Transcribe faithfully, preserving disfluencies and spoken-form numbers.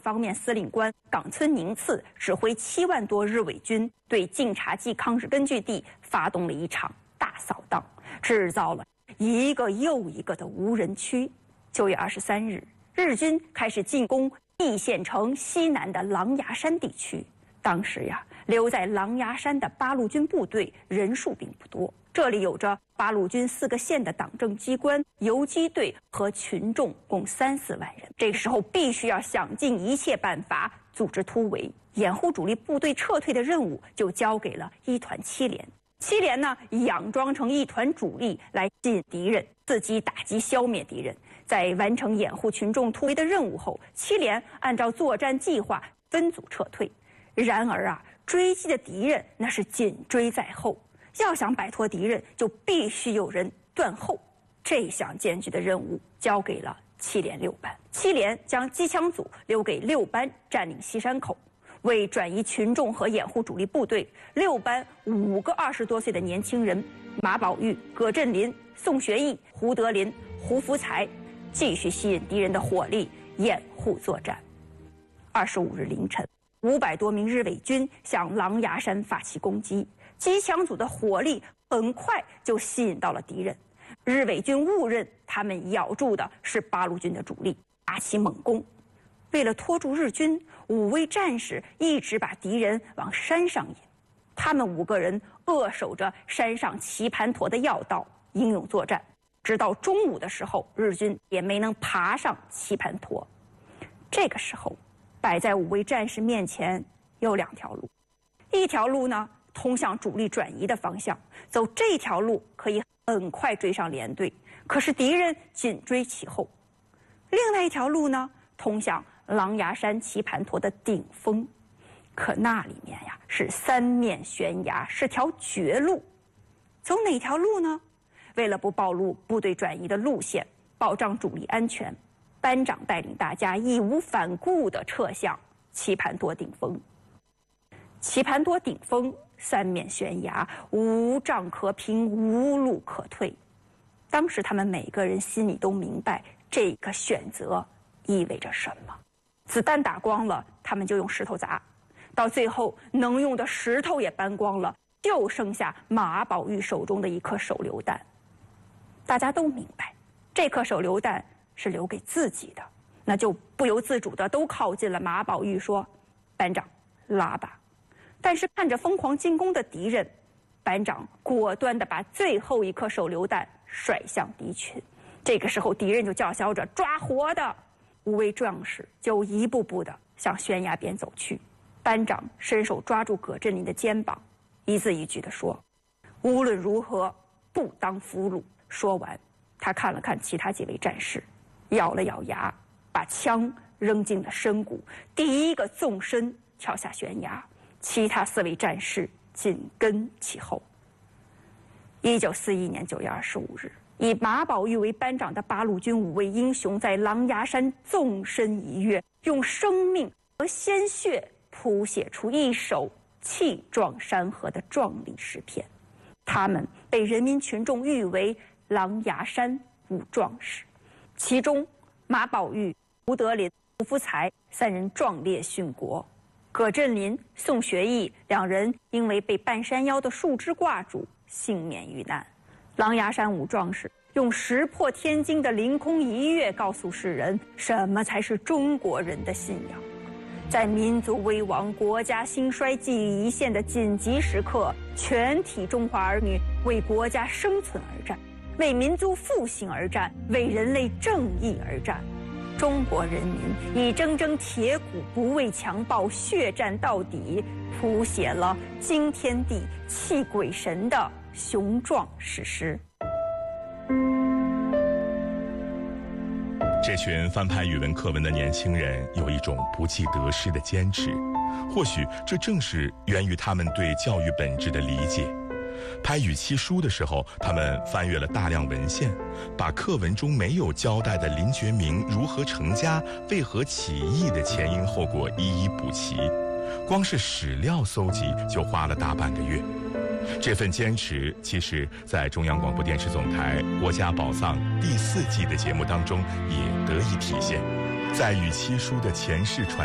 方面司令官冈村宁次指挥七万多日伪军对晋察冀抗日根据地发动了一场大扫荡，制造了一个又一个的无人区。九月二十三日，日军开始进攻易县城西南的狼牙山地区。当时呀，留在狼牙山的八路军部队人数并不多。这里有着八路军四个县的党政机关、游击队和群众，共三四万人。这个时候必须要想尽一切办法组织突围，掩护主力部队撤退的任务就交给了一团七连。七连呢，佯装成一团主力来吸引敌人，伺机打击消灭敌人。在完成掩护群众突围的任务后，七连按照作战计划分组撤退。然而啊，追击的敌人那是紧追在后。要想摆脱敌人，就必须有人断后。这项艰巨的任务交给了七连六班。七连将机枪组留给六班占领西山口。为转移群众和掩护主力部队，六班五个二十多岁的年轻人马宝玉、葛振林、宋学义、胡德林、胡福才继续吸引敌人的火力，掩护作战。二十五日凌晨，五百多名日伪军向狼牙山发起攻击。机枪组的火力很快就吸引到了敌人，日伪军误认他们咬住的是八路军的主力，发起猛攻。为了拖住日军，五位战士一直把敌人往山上引。他们五个人扼守着山上棋盘坨的要道，英勇作战。直到中午的时候，日军也没能爬上棋盘坨。这个时候，摆在五位战士面前有两条路，一条路呢，通向主力转移的方向，走这条路可以很快追上连队，可是敌人紧追其后。另外一条路呢，通向狼牙山棋盘坨的顶峰，可那里面呀是三面悬崖，是条绝路。走哪条路呢？为了不暴露部队转移的路线，保障主力安全，班长带领大家义无反顾地撤向棋盘坨顶峰。棋盘坨顶峰三面悬崖，无障可平，无路可退。当时他们每个人心里都明白这个选择意味着什么。子弹打光了，他们就用石头砸，到最后能用的石头也搬光了，就剩下马宝玉手中的一颗手榴弹。大家都明白，这颗手榴弹是留给自己的，那就不由自主的都靠近了马宝玉，说：“班长，拉吧。”但是看着疯狂进攻的敌人，班长果断地把最后一颗手榴弹甩向敌群。这个时候，敌人就叫嚣着：“抓活的！”五位壮士就一步步地向悬崖边走去。班长伸手抓住葛振林的肩膀，一字一句地说：“无论如何，不当俘虏。”说完，他看了看其他几位战士，咬了咬牙，把枪扔进了深谷，第一个纵身跳下悬崖，其他四位战士紧跟其后。一九四一年九月二十五日，以马宝玉为班长的八路军五位英雄在狼牙山纵身一跃，用生命和鲜血谱写出一首气壮山河的壮丽诗篇。他们被人民群众誉为狼牙山五壮士，其中马宝玉、胡德林、胡福才三人壮烈殉国，葛振林、宋学义两人因为被半山腰的树枝挂住，幸免遇难。狼牙山五壮士用石破天惊的凌空一跃告诉世人，什么才是中国人的信仰。在民族危亡、国家兴衰、记忆一线的紧急时刻，全体中华儿女为国家生存而战，为民族复兴而战，为人类正义而战。中国人民以铮铮铁骨，不畏强暴，血战到底，谱写了惊天地、泣鬼神的雄壮史诗。 这群翻拍语文课文的年轻人有一种不计得失的坚持，或许这正是源于他们对教育本质的理解。拍语期书的时候，他们翻阅了大量文献，把课文中没有交代的林觉民如何成家、为何起义的前因后果一一补齐，光是史料搜集就花了大半个月。这份坚持，其实在中央广播电视总台《国家宝藏》第四季的节目当中也得以体现。在语期书的前世传